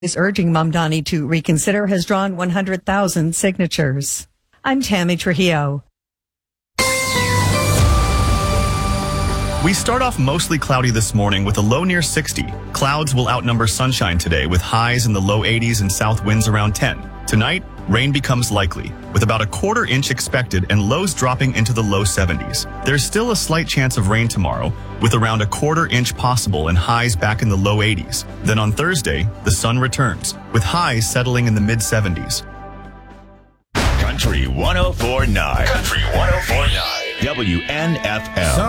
is urging Mamdani to reconsider has drawn 100,000 signatures. I'm Tammy Trujillo. We start off mostly cloudy this morning with a low near 60. Clouds will outnumber sunshine today with highs in the low 80s and south winds around 10. Tonight, rain becomes likely, with about a quarter inch expected and lows dropping into the low 70s. There's still a slight chance of rain tomorrow, with around a quarter inch possible and highs back in the low 80s. Then on Thursday, the sun returns, with highs settling in the mid 70s. Country 104.9. Country 104.9. WNFL.